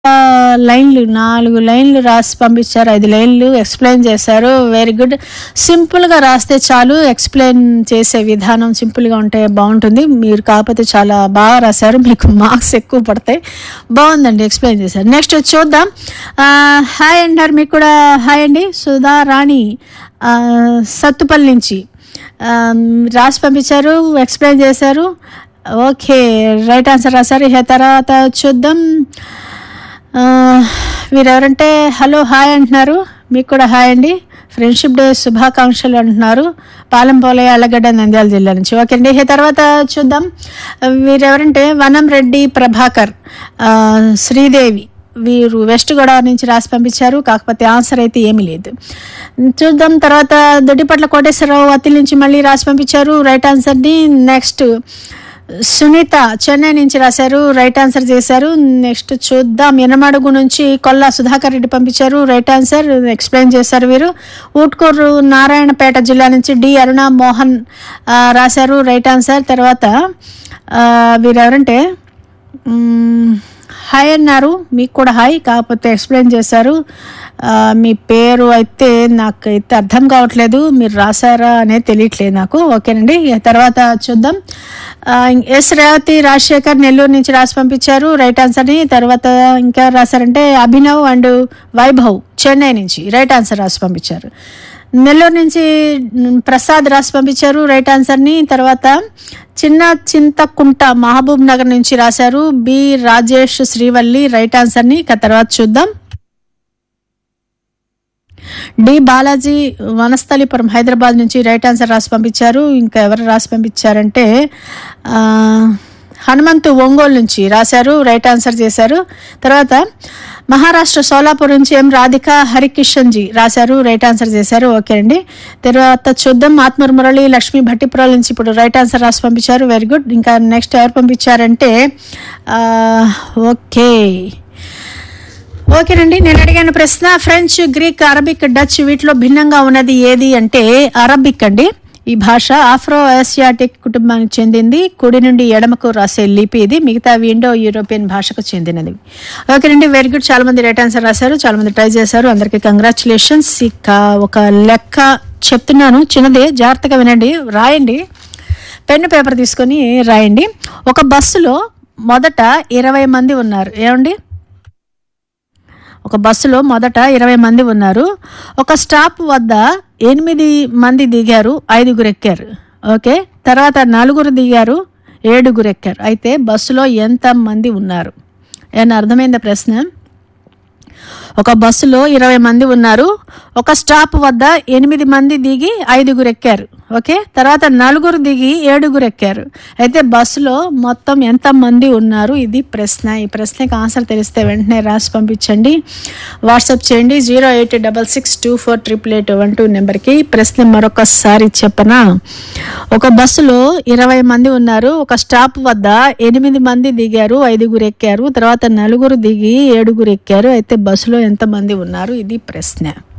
లైన్లు 4 లైన్లు రాసి పంపించారు. 5 లైన్లు ఎక్స్ప్లెయిన్ చేశారు. Very good. సింపుల్గా రాస్తే చాలు. ఎక్స్ప్లెయిన్ చేసే విధానం సింపుల్గా ఉంటే బాగుంటుంది. మీరు కాకపోతే చాలా బాగా రాశారు, మీకు మార్క్స్ ఎక్కువ పడతాయి. బాగుందండి, ఎక్స్ప్లెయిన్ చేశారు. నెక్స్ట్ చూద్దాం. హాయ్ అంటారు, మీకు కూడా హాయ్ అండి. సుధా రాణి సత్తుపల్లి నుంచి రాసి పంపించారు, ఎక్స్ప్లెయిన్ చేశారు. ఓకే, రైట్ ఆన్సర్ రాశారు. తర్వాత చూద్దాం. వీరెవరంటే హలో హాయ్ అంటున్నారు, మీకు కూడా హాయ్ అండి. ఫ్రెండ్షిప్ డే శుభాకాంక్షలు అంటున్నారు. పాలెంపోలయ్య అల్లగడ్డ నంద్యాల జిల్లా నుంచి. ఓకే అండి. తర్వాత చూద్దాం. వీరెవరంటే వనం రెడ్డి ప్రభాకర్ శ్రీదేవి, వీరు వెస్ట్ గోదావరి నుంచి రాసి పంపించారు. కాకపోతే ఆన్సర్ అయితే ఏమీ లేదు. చూద్దాం. తర్వాత దొడ్డిపట్ల కోటేశ్వరరావు అత్తిలి నుంచి మళ్ళీ రాసి పంపించారు రైట్ ఆన్సర్ని. నెక్స్ట్ సునీత చెన్నై నుంచి రాశారు, రైట్ ఆన్సర్ చేశారు. నెక్స్ట్ చూద్దాం. ఎనమడుగు నుంచి కొల్లా సుధాకర్ రెడ్డి పంపించారు, రైట్ ఆన్సర్ ఎక్స్ప్లెయిన్ చేశారు వీరు. ఊట్కూరు నారాయణపేట జిల్లా నుంచి డి అరుణ మోహన్ రాశారు, రైట్ ఆన్సర్. తర్వాత వీరెవరంటే హాయ్ అన్నారు, మీకు కూడా హాయ్, కాకపోతే ఎక్స్ప్లెయిన్ చేశారు. మీ పేరు అయితే నాకైతే అర్థం కావట్లేదు, మీరు రాశారా అనేది తెలియట్లేదు నాకు. ఓకేనండి. తర్వాత చూద్దాం. ఎస్ రేవతి రాజశేఖర్ నెల్లూరు నుంచి రాసి పంపించారు రైట్ ఆన్సర్ని. తర్వాత ఇంకా రాశారంటే అభినవ్ అండ్ వైభవ్ చెన్నై నుంచి రైట్ ఆన్సర్ రాసి పంపించారు. నెల్లూరు నుంచి ప్రసాద్ రాసి పంపించారు రైట్ ఆన్సర్ని. తర్వాత చిన్న చింతకుంట మహబూబ్ నగర్ నుంచి రాశారు బి రాజేష్ శ్రీవల్లి రైట్ ఆన్సర్ని. తర్వాత చూద్దాం. డి బాలాజీ వనస్థలిపురం హైదరాబాద్ నుంచి రైట్ ఆన్సర్ రాసి పంపించారు. ఇంకా ఎవరు రాసి పంపించారంటే హనుమంతు ఒంగోలు నుంచి రాశారు, రైట్ ఆన్సర్ చేశారు. తర్వాత మహారాష్ట్ర సోలాపూర్ నుంచి ఎం రాధిక హరికిషన్ జీ రాశారు, రైట్ ఆన్సర్ చేశారు. ఓకే అండి. తర్వాత చూద్దాం. ఆత్మూరు మురళి లక్ష్మీ భట్టిపురాల నుంచి ఇప్పుడు రైట్ ఆన్సర్ రాసి పంపించారు, వెరీ గుడ్. ఇంకా నెక్స్ట్ ఎవరు పంపించారంటే ఓకేనండి. నేను అడిగాను ప్రశ్న, ఫ్రెంచ్, గ్రీక్, అరబిక్, డచ్ వీటిలో భిన్నంగా ఉన్నది ఏది అంటే అరబిక్ అండి. ఈ భాష ఆఫ్రో ఆసియాటిక్ కుటుంబానికి చెందింది. కుడి నుండి ఎడమకు రాసే లిపి ఇది. మిగతా ఇండో యూరోపియన్ భాషకు చెందినది. ఓకేనండి, వెరీ గుడ్. చాలా మంది రైట్ ఆన్సర్ రాశారు, చాలా మంది ట్రై చేశారు. అందరికీ కంగ్రాచులేషన్స్. ఇక ఒక లెక్క చెప్తున్నాను, చిన్నదే, జాగ్రత్తగా వినండి, రాయండి. పెన్ను పేపర్ తీసుకొని రాయండి. ఒక బస్సులో మొదట 20 మంది ఉన్నారు. ఏమండి? ఒక బస్సులో మొదట 20 మంది ఉన్నారు. ఒక స్టాప్ వద్ద 8 మంది దిగారు, 5 ఎక్కారు. ఓకే, తర్వాత 4 దిగారు, 7 ఎక్కారు. అయితే బస్సులో ఎంత మంది ఉన్నారు? ఏమన్నా అర్థమైందా ప్రశ్న? ఒక బస్సులో 20 మంది ఉన్నారు. ఒక స్టాప్ వద్ద 8 మంది దిగి 5 ఎక్కారు. ఓకే, తర్వాత 4 దిగి 7 ఎక్కారు. అయితే బస్సులో మొత్తం ఎంత మంది ఉన్నారు? ఇది ప్రశ్న. ఈ ప్రశ్నకి ఆన్సర్ తెలిస్తే వెంటనే రాసి పంపించండి, వాట్సాప్ చేయండి 08662488812 నెంబర్కి. ప్రశ్న మరొకసారి చెప్పనా? ఒక బస్సులో 20 మంది ఉన్నారు. ఒక స్టాప్ వద్ద 8 మంది దిగారు, 5 ఎక్కారు. తర్వాత 4 దిగి 7 ఎక్కారు. అయితే బస్సులో ఎంత మంది ఉన్నారు? ఇది ప్రశ్న.